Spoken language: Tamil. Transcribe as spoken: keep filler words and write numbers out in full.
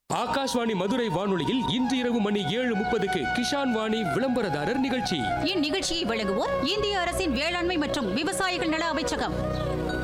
ஆகாஷ்வாணி மதுரை வானொலியில் இன்று இரவு மணி ஏழு முப்பதுக்கு கிஷான் வாணி விளம்பரதாரர் நிகழ்ச்சி. இந்நிகழ்ச்சியை வழங்குவோர் இந்திய அரசின் வேளாண்மை மற்றும் விவசாயிகள் நல அமைச்சகம்.